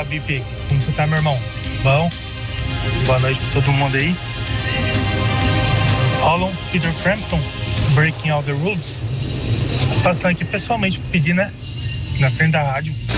Fala, VIP. Como você tá, meu irmão? Bom? Boa noite pra todo mundo aí. Rola um Peter Frampton, Breaking All the Rules. Passando aqui pessoalmente pra pedir, né? Na frente da rádio.